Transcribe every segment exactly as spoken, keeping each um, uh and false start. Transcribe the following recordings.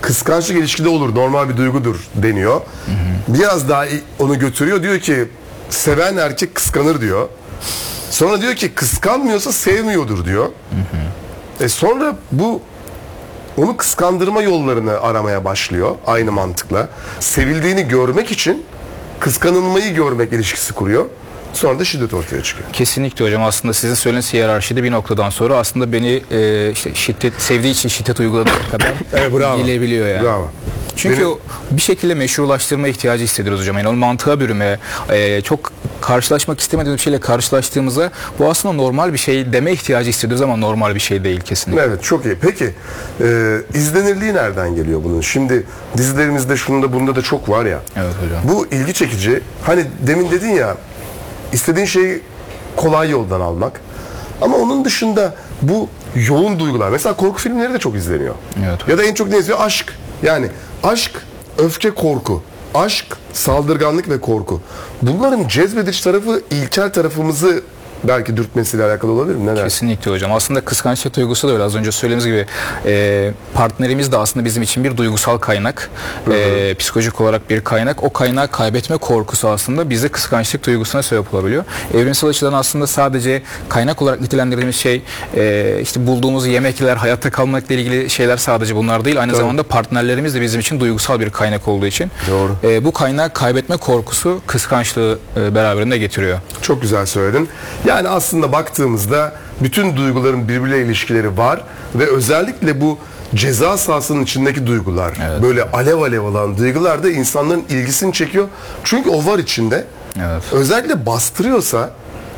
kıskançlık ilişkide olur, normal bir duygudur deniyor. Hı hı. Biraz daha onu götürüyor, diyor ki seven erkek kıskanır diyor. Sonra diyor ki kıskanmıyorsa sevmiyordur diyor. Hı hı. E sonra bu onu kıskandırma yollarını aramaya başlıyor aynı mantıkla. Sevildiğini görmek için kıskanılmayı görmek ilişkisi kuruyor. Sonra da şiddet ortaya çıkıyor. Kesinlikle hocam, aslında sizin söylediğiniz hiyerarşide bir noktadan sonra aslında beni e, işte şiddet, sevdiği için şiddet uyguladığı kadar evet, bravo. gelebiliyor yani. Bravo. Çünkü Benim... bir şekilde meşrulaştırma ihtiyacı hissediyoruz hocam. Yani onu mantığa bürüme, e, çok karşılaşmak istemediğimiz bir şeyle karşılaştığımızda bu aslında normal bir şey deme ihtiyacı hissediyoruz ama normal bir şey değil kesinlikle. Evet, çok iyi. Peki e, izlenirliği nereden geliyor bunun? Şimdi dizilerimizde şunda bunda da çok var ya. Evet hocam. Bu ilgi çekici. Hani demin dedin ya, istediğin şeyi kolay yoldan almak. Ama onun dışında bu yoğun duygular. Mesela korku filmleri de çok izleniyor. Evet. Ya da en çok ne izliyor? Aşk. Yani aşk, öfke, korku. Aşk, saldırganlık ve korku. Bunların cezbedici tarafı ilkel tarafımızı belki dürtmesiyle alakalı olabilir mi? Ne Kesinlikle hocam. Aslında kıskançlık duygusu da öyle. Az önce söylediğimiz gibi e, partnerimiz de aslında bizim için bir duygusal kaynak. E, psikolojik olarak bir kaynak. O kaynağı kaybetme korkusu aslında bize kıskançlık duygusuna sebep olabiliyor. Evrimsel açıdan aslında sadece kaynak olarak nitelendirdiğimiz şey e, işte bulduğumuz yemekler, hayatta kalmakla ilgili şeyler sadece bunlar değil. Aynı Tabii. zamanda partnerlerimiz de bizim için duygusal bir kaynak olduğu için. Doğru. E, bu kaynağı kaybetme korkusu kıskançlığı e, beraberinde getiriyor. Çok güzel söyledin. Yani aslında baktığımızda bütün duyguların birbiriyle ilişkileri var ve özellikle bu ceza sahasının içindeki duygular, evet. böyle alev alev olan duygular da insanların ilgisini çekiyor. Çünkü o var içinde. Evet. Özellikle bastırıyorsa,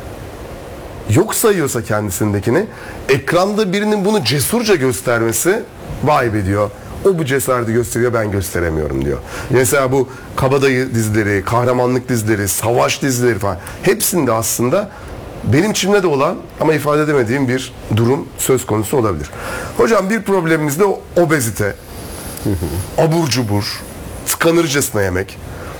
yok sayıyorsa kendisindekini, ekranda birinin bunu cesurca göstermesi vay be diyor. O bu cesareti gösteriyor, ben gösteremiyorum diyor. Mesela bu kabadayı dizileri, kahramanlık dizileri, savaş dizileri falan hepsinde aslında benim içimde de olan ama ifade edemediğim bir durum söz konusu olabilir. Hocam bir problemimiz de obezite, abur cubur, tıkanırcasına yemek,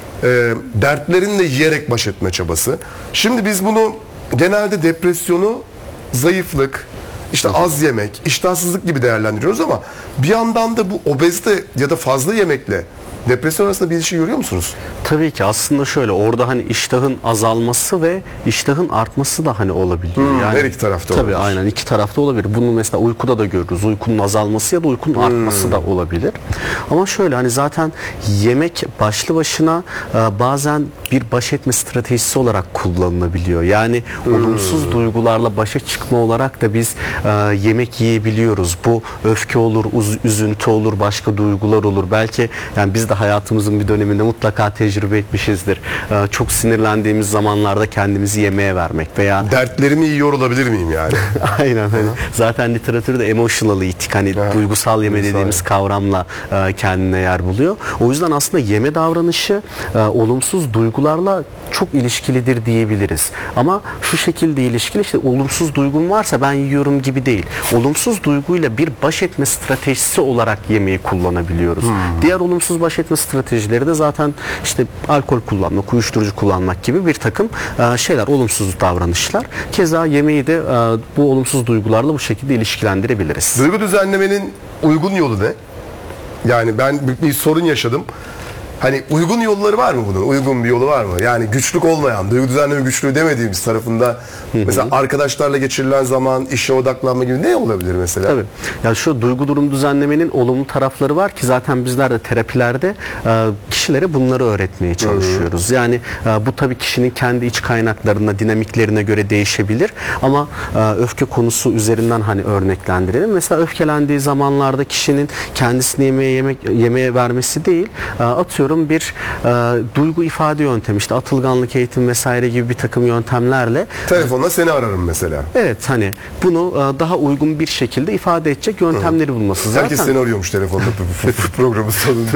e, dertlerinle yiyerek baş etme çabası. Şimdi biz bunu genelde depresyonu, zayıflık, İşte az yemek, iştahsızlık gibi değerlendiriyoruz ama bir yandan da bu obezite ya da fazla yemekle depresyon arasında bir ilişki görüyor musunuz? Tabii ki aslında şöyle, orada hani iştahın azalması ve iştahın artması da hani olabiliyor. Hmm, yani, her iki tarafta tabii, olabilir. Tabii aynen iki tarafta olabilir. Bunu mesela uykuda da görürüz. Uykunun azalması ya da uykunun hmm. artması da olabilir. Ama şöyle hani zaten yemek başlı başına e, bazen bir baş etme stratejisi olarak kullanılabiliyor. Yani hmm. olumsuz duygularla başa çıkma olarak da biz e, yemek yiyebiliyoruz. Bu öfke olur, uz, üzüntü olur, başka duygular olur. Belki yani biz de hayatımızın bir döneminde mutlaka tecrübe etmişizdir. Ee, çok sinirlendiğimiz zamanlarda kendimizi yemeğe vermek veya... Dertlerimi yiyor olabilir miyim yani? Aynen. Hani zaten literatürde emotional eating, hani ha, duygusal yeme duygusal dediğimiz kavramla e, kendine yer buluyor. O yüzden aslında yeme davranışı e, olumsuz duygularla çok ilişkilidir diyebiliriz. Ama şu şekilde ilişkili, işte olumsuz duygum varsa ben yiyorum gibi değil. Olumsuz duyguyla bir baş etme stratejisi olarak yemeği kullanabiliyoruz. Hmm. Diğer olumsuz baş etme stratejileri de zaten işte alkol kullanmak, uyuşturucu kullanmak gibi bir takım e, şeyler, olumsuz davranışlar. Keza yemeği de e, bu olumsuz duygularla bu şekilde ilişkilendirebiliriz. Duygu düzenlemenin uygun yolu ne? Yani ben bir, bir sorun yaşadım. Hani uygun yolları var mı bunun? Uygun bir yolu var mı? Yani güçlük olmayan, duygu düzenleme güçlüğü demediğimiz tarafında hı hı. mesela arkadaşlarla geçirilen zaman, işe odaklanma gibi ne olabilir mesela? Tabii. Yani şu duygu durum düzenlemenin olumlu tarafları var ki zaten bizler de terapilerde e, kişilere bunları öğretmeye çalışıyoruz. Hı hı. Yani e, bu tabii kişinin kendi iç kaynaklarına, dinamiklerine göre değişebilir ama e, öfke konusu üzerinden hani örneklendirelim. Mesela öfkelendiği zamanlarda kişinin kendisini yemeğe yemek yemeğe vermesi değil, e, atıyorum bir e, duygu ifade yöntemi, işte atılganlık eğitim vesaire gibi bir takım yöntemlerle telefonla seni ararım mesela. Evet, hani bunu e, daha uygun bir şekilde ifade edecek yöntemleri bulması. Zaten herkes seni arıyormuş telefonda programın sonunda.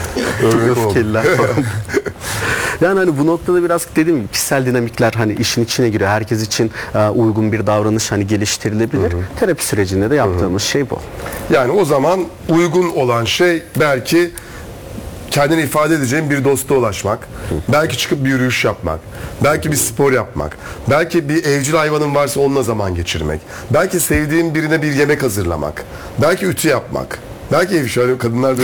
Öfkeliler falan. Yani hani bu noktada biraz dediğim gibi kişisel dinamikler hani işin içine giriyor. Herkes için e, uygun bir davranış hani geliştirilebilir. Hı hı. Terapi sürecinde de yaptığımız hı hı. şey bu. Yani o zaman uygun olan şey belki kendini ifade edeceğin bir dosta ulaşmak, belki çıkıp bir yürüyüş yapmak, belki bir spor yapmak, belki bir evcil hayvanın varsa onunla zaman geçirmek, belki sevdiğin birine bir yemek hazırlamak, belki ütü yapmak, belki şöyle kadınlar